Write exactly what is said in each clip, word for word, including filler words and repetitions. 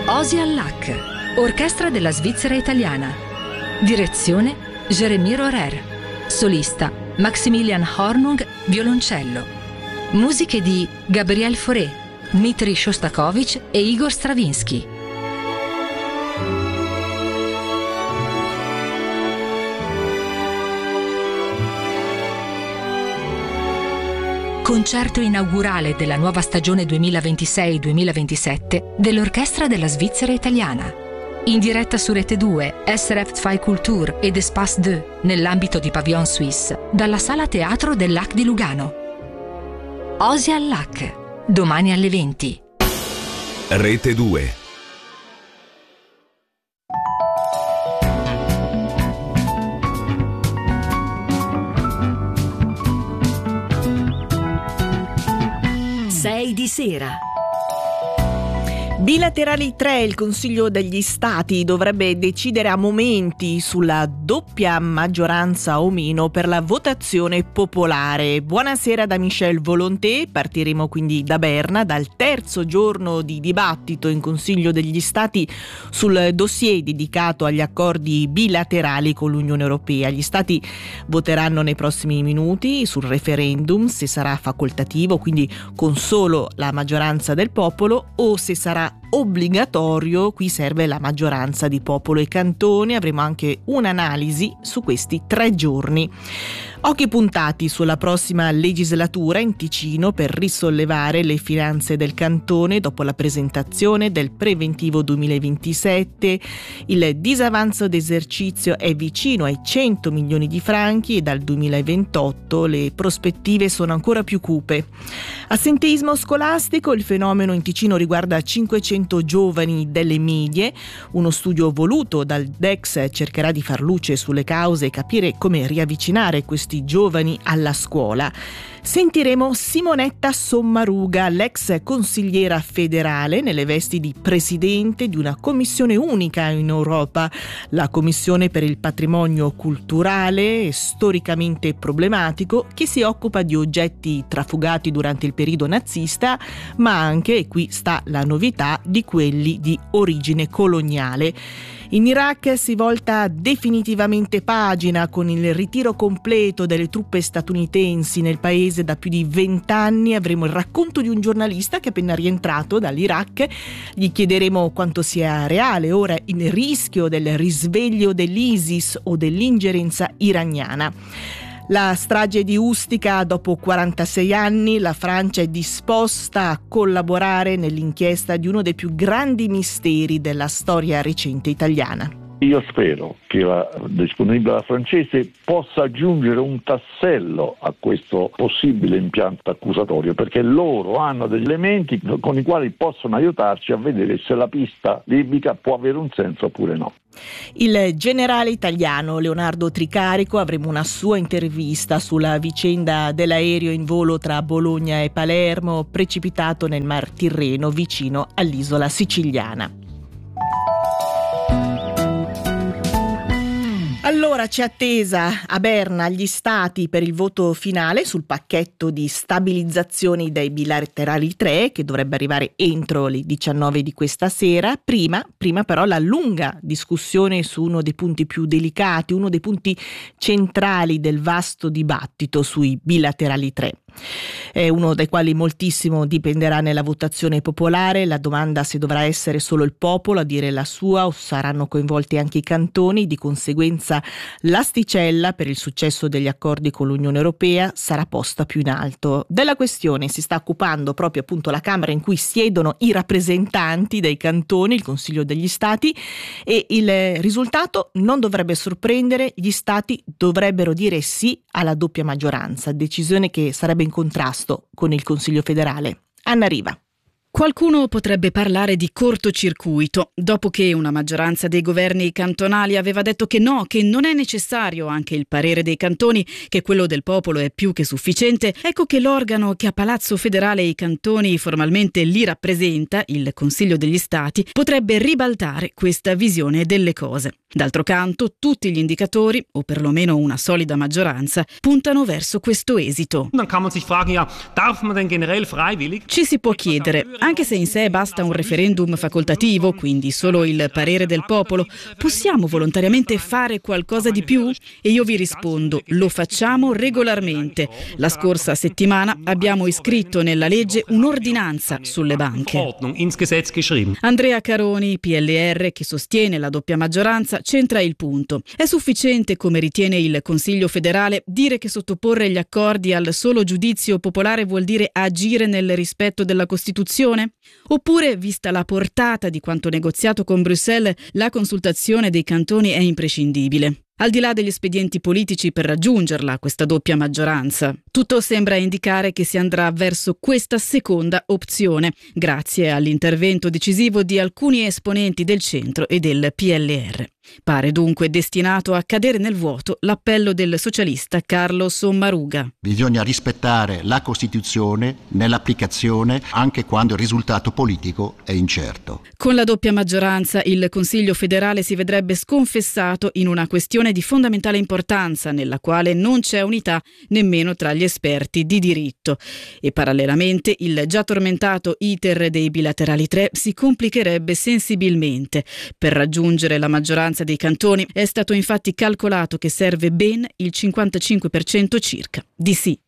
Osi Allac, orchestra della Svizzera italiana. Direzione Jeremy Rorer. Solista Maximilian Hornung, violoncello. Musiche di Gabriel Fauré, Dmitri Shostakovich e Igor Stravinsky. Concerto inaugurale della nuova stagione duemilaventisei duemilaventisette dell'Orchestra della Svizzera italiana. In diretta su Rete due, S R F zwei Kultur ed Espace due, nell'ambito di Pavillon Suisse, dalla Sala Teatro dell'A C di Lugano. Osi Allac, domani alle venti. Rete due. sei di sera. Bilaterali tre, il Consiglio degli Stati dovrebbe decidere a momenti sulla doppia maggioranza o meno per la votazione popolare. Buonasera da Michel Volonté, partiremo quindi da Berna, dal terzo giorno di dibattito in Consiglio degli Stati sul dossier dedicato agli accordi bilaterali con l'Unione Europea. Gli Stati voteranno nei prossimi minuti sul referendum, se sarà facoltativo, quindi con solo la maggioranza del popolo, o se sarà obbligatorio. Qui serve la maggioranza di popolo e cantoni. Avremo anche un'analisi su questi tre giorni. Occhi puntati sulla prossima legislatura in Ticino per risollevare le finanze del cantone dopo la presentazione del preventivo duemilaventisette. Il disavanzo d'esercizio è vicino ai cento milioni di franchi e dal duemilaventotto le prospettive sono ancora più cupe. Assenteismo scolastico, il fenomeno in Ticino riguarda cinquecento giovani delle medie. Uno studio voluto dal D E X cercherà di far luce sulle cause e capire come riavvicinare questi giovani alla scuola. Sentiremo Simonetta Sommaruga, l'ex consigliera federale nelle vesti di presidente di una commissione unica in Europa, la Commissione per il patrimonio culturale storicamente problematico, che si occupa di oggetti trafugati durante il periodo nazista, ma anche, e qui sta la novità, di quelli di origine coloniale. In Iraq si volta definitivamente pagina con il ritiro completo delle truppe statunitensi nel paese da più di vent'anni. Avremo il racconto di un giornalista che è appena rientrato dall'Iraq. Gli chiederemo quanto sia reale ora il rischio del risveglio dell'ISIS o dell'ingerenza iraniana. La strage di Ustica, dopo quarantasei anni, la Francia è disposta a collaborare nell'inchiesta di uno dei più grandi misteri della storia recente italiana. Io spero che la disponibilità francese possa aggiungere un tassello a questo possibile impianto accusatorio, perché loro hanno degli elementi con i quali possono aiutarci a vedere se la pista libica può avere un senso oppure no. Il generale italiano Leonardo Tricarico, avremo una sua intervista sulla vicenda dell'aereo in volo tra Bologna e Palermo precipitato nel Mar Tirreno vicino all'isola siciliana. Allora c'è attesa a Berna gli stati per il voto finale sul pacchetto di stabilizzazioni dei bilaterali tre che dovrebbe arrivare entro le diciannove di questa sera. Prima, prima però la lunga discussione su uno dei punti più delicati, uno dei punti centrali del vasto dibattito sui bilaterali tre. È uno dai quali moltissimo dipenderà nella votazione popolare. La domanda se dovrà essere solo il popolo a dire la sua o saranno coinvolti anche i cantoni. Di conseguenza l'asticella per il successo degli accordi con l'Unione Europea sarà posta più in alto. Della questione si sta occupando proprio appunto la Camera in cui siedono i rappresentanti dei cantoni, il Consiglio degli Stati, e il risultato non dovrebbe sorprendere. Gli Stati dovrebbero dire sì alla doppia maggioranza, decisione che sarebbe in contrasto con il Consiglio federale. Anna Riva. Qualcuno potrebbe parlare di cortocircuito, dopo che una maggioranza dei governi cantonali aveva detto che no, che non è necessario anche il parere dei cantoni, che quello del popolo è più che sufficiente. Ecco che l'organo che a Palazzo Federale i cantoni formalmente li rappresenta, il Consiglio degli Stati, potrebbe ribaltare questa visione delle cose. D'altro canto, tutti gli indicatori, o perlomeno una solida maggioranza, puntano verso questo esito. Dann kann man sich fragen, ja, darf man denn generell freiwillig? Ci si può chiedere, Anche se in sé basta un referendum facoltativo, quindi solo il parere del popolo, possiamo volontariamente fare qualcosa di più? E io vi rispondo, lo facciamo regolarmente. La scorsa settimana abbiamo iscritto nella legge un'ordinanza sulle banche. Andrea Caroni, P L R, che sostiene la doppia maggioranza, centra il punto. È sufficiente, come ritiene il Consiglio federale, dire che sottoporre gli accordi al solo giudizio popolare vuol dire agire nel rispetto della Costituzione? Oppure, vista la portata di quanto negoziato con Bruxelles, la consultazione dei cantoni è imprescindibile? Al di là degli espedienti politici per raggiungerla, questa doppia maggioranza, tutto sembra indicare che si andrà verso questa seconda opzione, grazie all'intervento decisivo di alcuni esponenti del centro e del P L R. Pare dunque destinato a cadere nel vuoto l'appello del socialista Carlo Sommaruga. Bisogna rispettare la Costituzione nell'applicazione anche quando il risultato politico è incerto. Con la doppia maggioranza il Consiglio federale si vedrebbe sconfessato in una questione di fondamentale importanza nella quale non c'è unità nemmeno tra gli esperti di diritto e parallelamente il già tormentato iter dei bilaterali tre si complicherebbe sensibilmente. Per raggiungere la maggioranza dei cantoni è stato infatti calcolato che serve ben il cinquantacinque per cento circa di sì.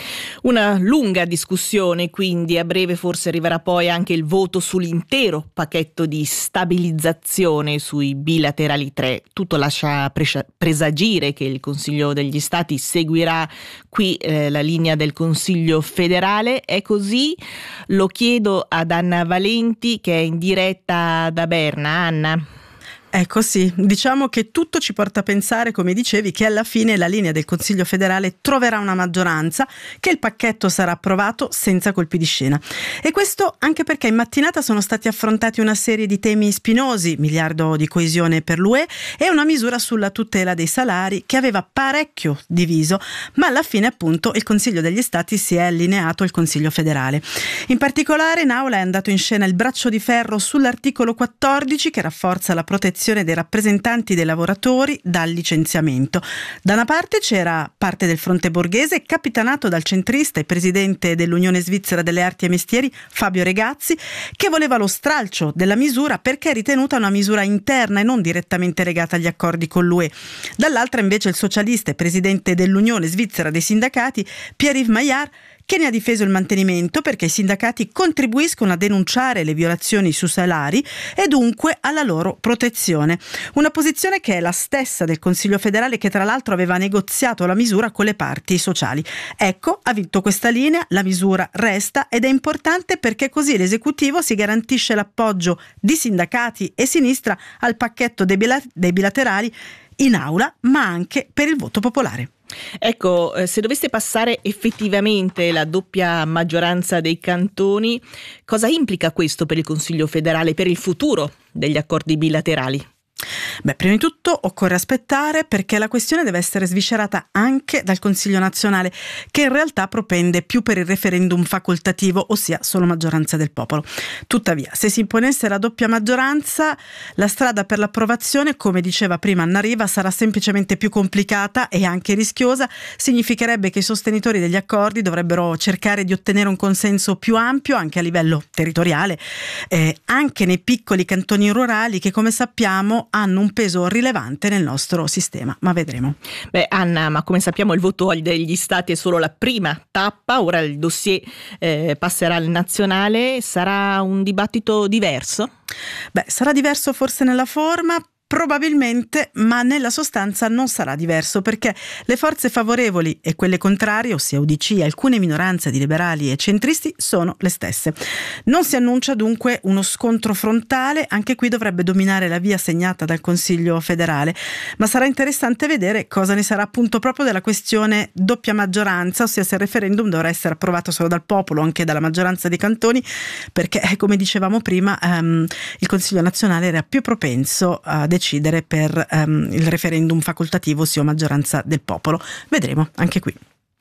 Una lunga discussione, quindi a breve forse arriverà poi anche il voto sull'intero pacchetto di stabilizzazione sui bilaterali tre. Tutto lascia presagire che il Consiglio degli Stati seguirà qui eh, la linea del Consiglio federale. È così? Lo chiedo ad Anna Valenti, che è in diretta da Berna. Anna. Ecco sì, diciamo che tutto ci porta a pensare, come dicevi, che alla fine la linea del Consiglio federale troverà una maggioranza, che il pacchetto sarà approvato senza colpi di scena. E questo anche perché in mattinata sono stati affrontati una serie di temi spinosi, miliardo di coesione per l'U E e una misura sulla tutela dei salari che aveva parecchio diviso, ma alla fine appunto il Consiglio degli Stati si è allineato al Consiglio federale. In particolare in aula è andato in scena il braccio di ferro sull'articolo quattordici che rafforza la protezione dei rappresentanti dei lavoratori dal licenziamento. Da una parte c'era parte del fronte borghese capitanato dal centrista e presidente dell'Unione Svizzera delle Arti e Mestieri Fabio Regazzi, che voleva lo stralcio della misura perché è ritenuta una misura interna e non direttamente legata agli accordi con l'U E. Dall'altra invece il socialista e presidente dell'Unione Svizzera dei Sindacati Pierre-Yves Maillard, che ne ha difeso il mantenimento perché i sindacati contribuiscono a denunciare le violazioni sui salari e dunque alla loro protezione. Una posizione che è la stessa del Consiglio federale, che tra l'altro aveva negoziato la misura con le parti sociali. Ecco, ha vinto questa linea, la misura resta ed è importante perché così l'esecutivo si garantisce l'appoggio di sindacati e sinistra al pacchetto dei bilaterali in aula, ma anche per il voto popolare. Ecco, eh, se dovesse passare effettivamente la doppia maggioranza dei cantoni, cosa implica questo per il Consiglio federale, per il futuro degli accordi bilaterali? Beh, prima di tutto occorre aspettare perché la questione deve essere sviscerata anche dal Consiglio nazionale, che in realtà propende più per il referendum facoltativo, ossia solo maggioranza del popolo. Tuttavia, se si imponesse la doppia maggioranza, la strada per l'approvazione, come diceva prima Anna Riva, sarà semplicemente più complicata e anche rischiosa. Significherebbe che i sostenitori degli accordi dovrebbero cercare di ottenere un consenso più ampio anche a livello territoriale, eh, anche nei piccoli cantoni rurali che, come sappiamo, hanno un peso rilevante nel nostro sistema, ma vedremo. Beh, Anna, ma come sappiamo il voto degli Stati è solo la prima tappa, ora il dossier eh, passerà al nazionale, sarà un dibattito diverso? Beh, sarà diverso forse nella forma, probabilmente, ma nella sostanza non sarà diverso perché le forze favorevoli e quelle contrarie, ossia U D C e alcune minoranze di liberali e centristi, sono le stesse. Non si annuncia dunque uno scontro frontale, anche qui dovrebbe dominare la via segnata dal Consiglio federale, ma sarà interessante vedere cosa ne sarà appunto proprio della questione doppia maggioranza, ossia se il referendum dovrà essere approvato solo dal popolo o anche dalla maggioranza dei cantoni, perché come dicevamo prima um, il Consiglio nazionale era più propenso a decidere per um, il referendum facoltativo, ossia maggioranza del popolo. Vedremo anche qui.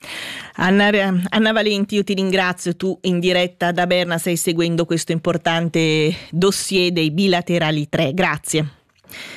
Anna, Anna Valenti, io ti ringrazio, tu in diretta da Berna stai seguendo questo importante dossier dei bilaterali tre, grazie.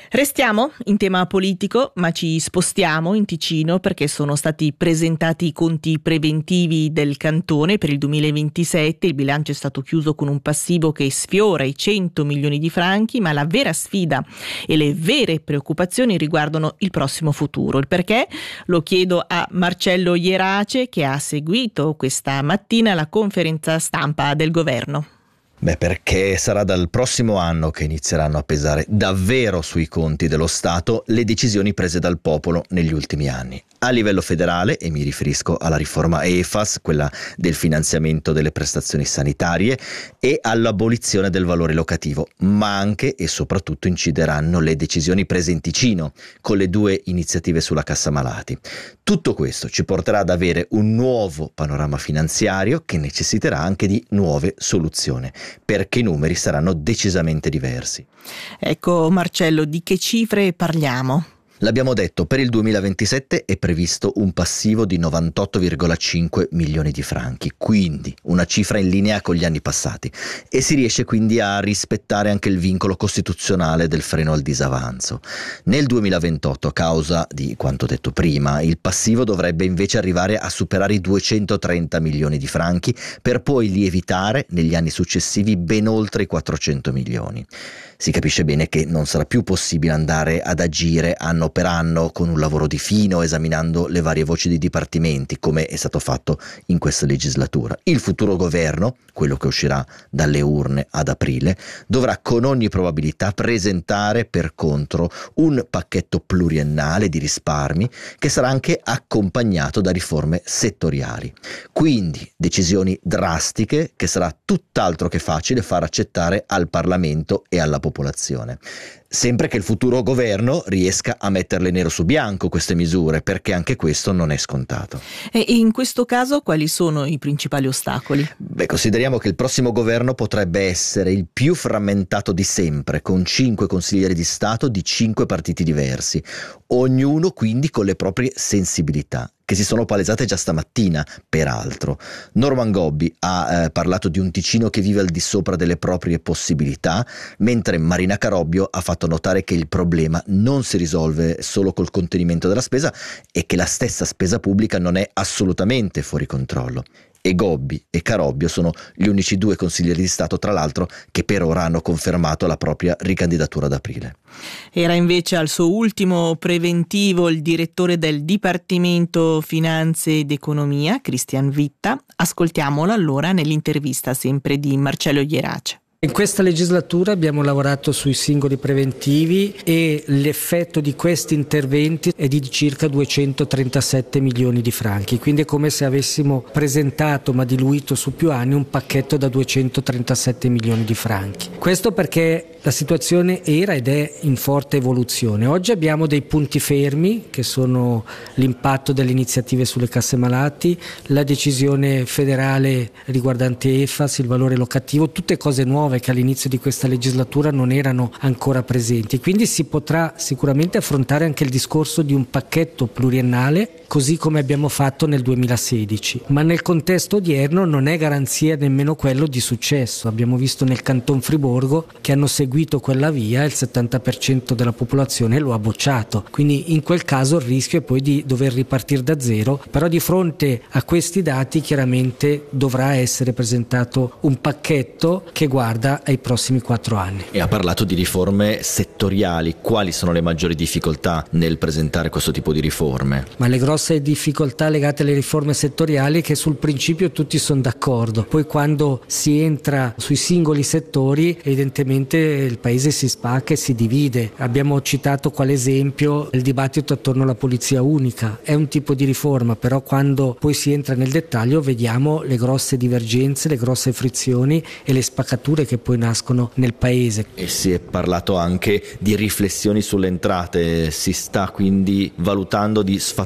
Restiamo in tema politico, ma ci spostiamo in Ticino perché sono stati presentati i conti preventivi del cantone per il duemilaventisette. Il bilancio è stato chiuso con un passivo che sfiora i cento milioni di franchi, ma la vera sfida e le vere preoccupazioni riguardano il prossimo futuro. Il perché lo chiedo a Marcello Ierace, che ha seguito questa mattina la conferenza stampa del governo. Beh, perché sarà dal prossimo anno che inizieranno a pesare davvero sui conti dello Stato le decisioni prese dal popolo negli ultimi anni. A livello federale, e mi riferisco alla riforma E F A S, quella del finanziamento delle prestazioni sanitarie, e all'abolizione del valore locativo, ma anche e soprattutto incideranno le decisioni prese in Ticino, con le due iniziative sulla cassa malati. Tutto questo ci porterà ad avere un nuovo panorama finanziario che necessiterà anche di nuove soluzioni, perché i numeri saranno decisamente diversi. Ecco Marcello, di che cifre parliamo? L'abbiamo detto, per il duemilaventisette è previsto un passivo di novantotto virgola cinque milioni di franchi, quindi una cifra in linea con gli anni passati, e si riesce quindi a rispettare anche il vincolo costituzionale del freno al disavanzo. Nel duemilaventotto, a causa di quanto detto prima, il passivo dovrebbe invece arrivare a superare i duecentotrenta milioni di franchi, per poi lievitare negli anni successivi ben oltre i quattrocento milioni. Si capisce bene che non sarà più possibile andare ad agire anno per anno con un lavoro di fino, esaminando le varie voci di dipartimenti, come è stato fatto in questa legislatura. Il futuro governo, quello che uscirà dalle urne ad aprile, dovrà con ogni probabilità presentare per contro un pacchetto pluriennale di risparmi che sarà anche accompagnato da riforme settoriali. Quindi decisioni drastiche che sarà tutt'altro che facile far accettare al Parlamento e alla popolazione. Sempre che il futuro governo riesca a metterle nero su bianco queste misure, perché anche questo non è scontato. E in questo caso quali sono i principali ostacoli? Beh, consideriamo che il prossimo governo potrebbe essere il più frammentato di sempre, con cinque consiglieri di Stato di cinque partiti diversi, ognuno quindi con le proprie sensibilità, che si sono palesate già stamattina, peraltro. Norman Gobbi ha eh, parlato di un Ticino che vive al di sopra delle proprie possibilità, mentre Marina Carobbio ha fatto notare che il problema non si risolve solo col contenimento della spesa e che la stessa spesa pubblica non è assolutamente fuori controllo. E Gobbi e Carobbio sono gli unici due consiglieri di Stato, tra l'altro, che per ora hanno confermato la propria ricandidatura ad aprile. Era invece al suo ultimo preventivo il direttore del Dipartimento Finanze ed Economia, Cristian Vitta. Ascoltiamolo allora nell'intervista sempre di Marcello Ierace. In questa legislatura abbiamo lavorato sui singoli preventivi e l'effetto di questi interventi è di circa duecentotrentasette milioni di franchi, quindi è come se avessimo presentato, ma diluito su più anni, un pacchetto da duecentotrentasette milioni di franchi. Questo perché la situazione era ed è in forte evoluzione. Oggi abbiamo dei punti fermi, che sono l'impatto delle iniziative sulle casse malati, la decisione federale riguardante E F A S, il valore locativo, tutte cose nuove che all'inizio di questa legislatura non erano ancora presenti. Quindi si potrà sicuramente affrontare anche il discorso di un pacchetto pluriennale, così come abbiamo fatto nel duemilasedici, ma nel contesto odierno non è garanzia nemmeno quello di successo. Abbiamo visto nel Canton Friburgo che hanno seguito quella via, il settanta per cento della popolazione lo ha bocciato, quindi in quel caso il rischio è poi di dover ripartire da zero, però di fronte a questi dati chiaramente dovrà essere presentato un pacchetto che guarda ai prossimi quattro anni. E ha parlato di riforme settoriali. Quali sono le maggiori difficoltà nel presentare questo tipo di riforme? Ma le grosse difficoltà legate alle riforme settoriali è che sul principio tutti sono d'accordo, poi quando si entra sui singoli settori evidentemente il paese si spacca e si divide. Abbiamo citato quale esempio il dibattito attorno alla polizia unica, è un tipo di riforma, però quando poi si entra nel dettaglio vediamo le grosse divergenze, le grosse frizioni e le spaccature che poi nascono nel paese. E si è parlato anche di riflessioni sulle entrate, si sta quindi valutando di sfatare un tabù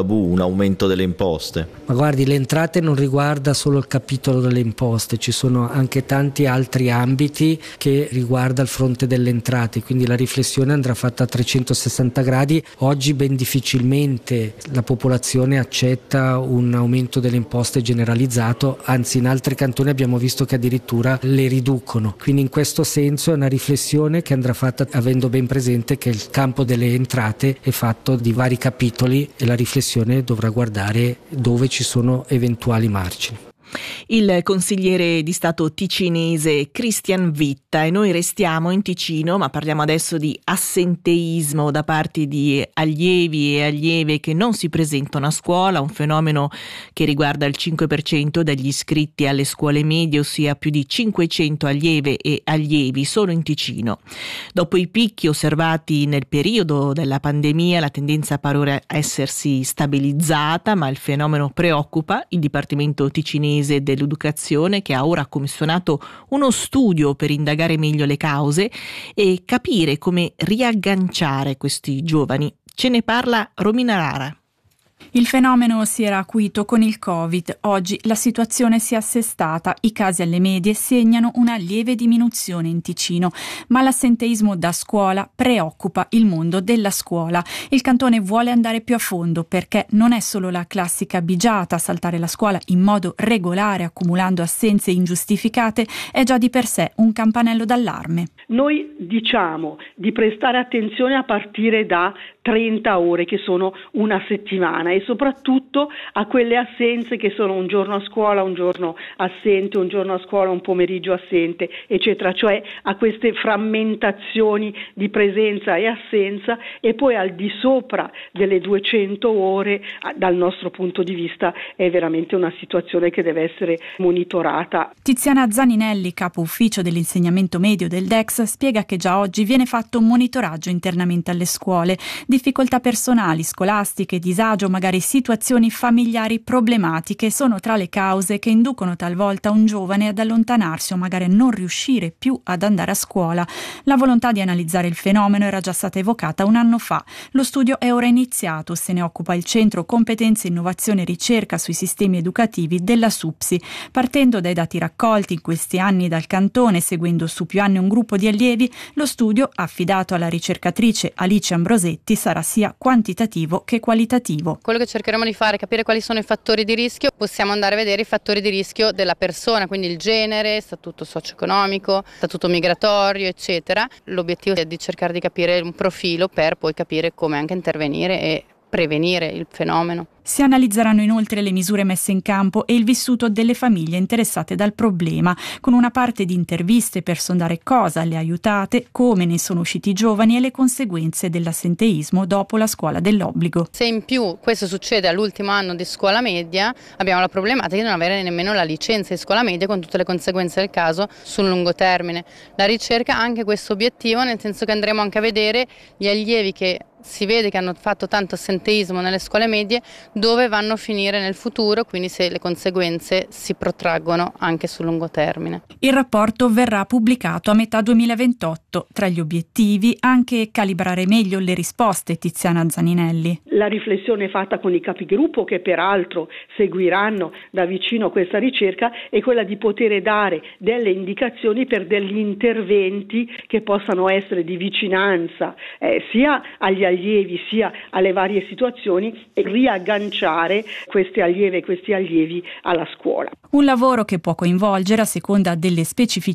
tabù, un aumento delle imposte? Ma guardi, le entrate non riguarda solo il capitolo delle imposte, ci sono anche tanti altri ambiti che riguarda il fronte delle entrate, quindi la riflessione andrà fatta a trecentosessanta gradi. Oggi ben difficilmente la popolazione accetta un aumento delle imposte generalizzato, anzi in altri cantoni abbiamo visto che addirittura le riducono, quindi in questo senso è una riflessione che andrà fatta avendo ben presente che il campo delle entrate è fatto di vari capitoli e la riflessione dovrà guardare dove ci sono eventuali margini. Il consigliere di Stato ticinese Christian Vitta, e noi restiamo in Ticino, ma parliamo adesso di assenteismo da parte di allievi e allieve che non si presentano a scuola, un fenomeno che riguarda il cinque per cento degli iscritti alle scuole medie, ossia più di cinquecento allieve e allievi solo in Ticino. Dopo i picchi osservati nel periodo della pandemia, la tendenza pare ora essersi stabilizzata, ma il fenomeno preoccupa il Dipartimento ticinese dell'Educazione, che ha ora commissionato uno studio per indagare meglio le cause e capire come riagganciare questi giovani. Ce ne parla Romina Rara. Il fenomeno si era acuito con il Covid. Oggi la situazione si è assestata. I casi alle medie segnano una lieve diminuzione in Ticino, ma l'assenteismo da scuola preoccupa il mondo della scuola. Il cantone vuole andare più a fondo perché non è solo la classica bigiata, saltare la scuola in modo regolare accumulando assenze ingiustificate è già di per sé un campanello d'allarme. Noi diciamo di prestare attenzione a partire da trenta ore, che sono una settimana, e soprattutto a quelle assenze che sono un giorno a scuola, un giorno assente, un giorno a scuola, un pomeriggio assente, eccetera, cioè a queste frammentazioni di presenza e assenza, e poi al di sopra delle duecento ore, dal nostro punto di vista è veramente una situazione che deve essere monitorata. Tiziana Zaninelli, capo ufficio dell'insegnamento medio del D E X, spiega che già oggi viene fatto un monitoraggio internamente alle scuole. Difficoltà personali, scolastiche, disagio, magari situazioni familiari problematiche sono tra le cause che inducono talvolta un giovane ad allontanarsi o magari a non riuscire più ad andare a scuola. La volontà di analizzare il fenomeno era già stata evocata un anno fa. Lo studio è ora iniziato, se ne occupa il Centro Competenze, Innovazione e Ricerca sui sistemi educativi della SUPSI. Partendo dai dati raccolti in questi anni dal cantone, seguendo su più anni un gruppo di allievi, lo studio, affidato alla ricercatrice Alice Ambrosetti, sarà sia quantitativo che qualitativo. Quello che cercheremo di fare è capire quali sono i fattori di rischio. Possiamo andare a vedere i fattori di rischio della persona, quindi il genere, statuto socio-economico, statuto migratorio, eccetera. L'obiettivo è di cercare di capire un profilo per poi capire come anche intervenire e prevenire il fenomeno. Si analizzeranno inoltre le misure messe in campo e il vissuto delle famiglie interessate dal problema, con una parte di interviste per sondare cosa le ha aiutate, come ne sono usciti i giovani e le conseguenze dell'assenteismo dopo la scuola dell'obbligo. Se in più questo succede all'ultimo anno di scuola media, abbiamo la problematica di non avere nemmeno la licenza di scuola media, con tutte le conseguenze del caso sul lungo termine. La ricerca ha anche questo obiettivo, nel senso che andremo anche a vedere gli allievi che si vede che hanno fatto tanto assenteismo nelle scuole medie, dove vanno a finire nel futuro, quindi se le conseguenze si protraggono anche sul lungo termine. Il rapporto verrà pubblicato a metà duemilaventotto. Tra gli obiettivi anche calibrare meglio le risposte. Tiziana Zaninelli. La riflessione fatta con i capigruppo, che peraltro seguiranno da vicino questa ricerca, è quella di poter dare delle indicazioni per degli interventi che possano essere di vicinanza eh, sia agli allievi sia alle varie situazioni, e riagganciare queste allieve e questi allievi alla scuola. Un lavoro che può coinvolgere, a seconda delle specificità